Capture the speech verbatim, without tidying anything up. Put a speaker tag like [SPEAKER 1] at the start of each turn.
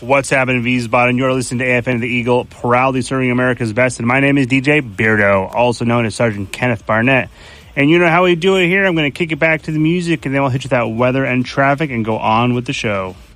[SPEAKER 1] What's happening, Wiesbaden? You're listening to A F N The Eagle, proudly serving America's best. And my name is D J Beardo, also known as Sergeant Kenneth Barnett. And you know how we do it here. I'm going to kick it back to the music, and then we'll hit you with that weather and traffic and go on with the show.